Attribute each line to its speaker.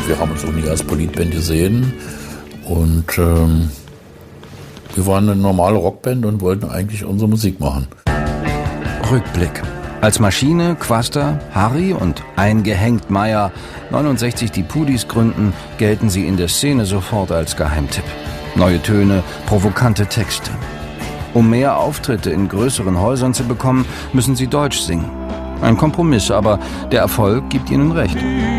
Speaker 1: Wir haben uns auch nie als Politband gesehen und wir waren eine normale Rockband und wollten eigentlich unsere Musik machen.
Speaker 2: Rückblick. Als Maschine, Quaster, Harry und eingehängt Meier 69 die Pudis gründen, gelten sie in der Szene sofort als Geheimtipp. Neue Töne, provokante Texte. Um mehr Auftritte in größeren Häusern zu bekommen, müssen sie Deutsch singen. Ein Kompromiss, aber der Erfolg gibt ihnen recht.